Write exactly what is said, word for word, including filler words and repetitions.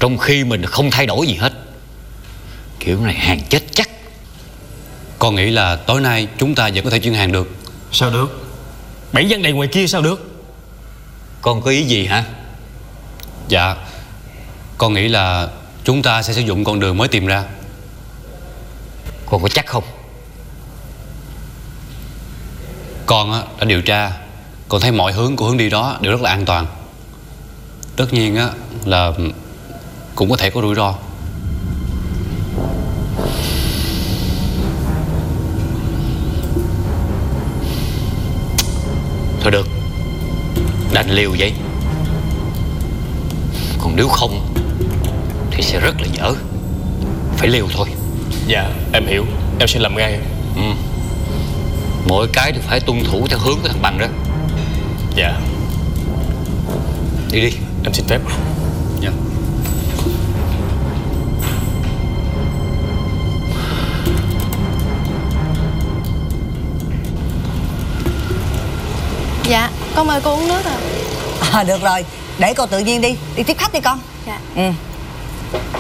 trong khi mình không thay đổi gì hết. Kiểu này hàng chết chắc. Con nghĩ là tối nay chúng ta vẫn có thể chuyển hàng được. Sao được? Bảy văn đầy ngoài kia sao được? Con có ý gì hả? Dạ, con nghĩ là chúng ta sẽ sử dụng con đường mới tìm ra. Con có chắc không? Con á, đã điều tra. Con thấy mọi hướng của hướng đi đó đều rất là an toàn. Tất nhiên á, là cũng có thể có rủi ro. Thôi được, đành liều vậy. Còn nếu không thì sẽ rất là dở. Phải liều thôi. Dạ em hiểu, em sẽ làm ngay. Ừ. Mỗi cái đều phải tuân thủ theo hướng của thằng Bằng đó. Dạ. Đi đi. Em xin phép. Dạ. Dạ, con mời cô uống nước à. À được rồi, để cô tự nhiên đi. Đi tiếp khách đi con. Dạ. Ừ.